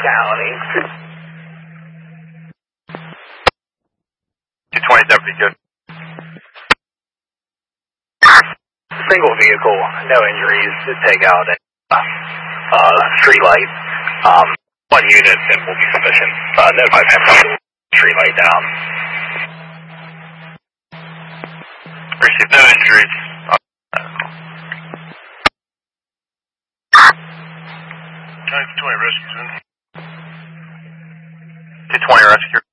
County. 220 deputy, good. Single vehicle, no injuries. Just take out a street light. 1 unit and will be sufficient. Notify PennDOT street light down. Received no injuries. 220 rescue. 220 rescue.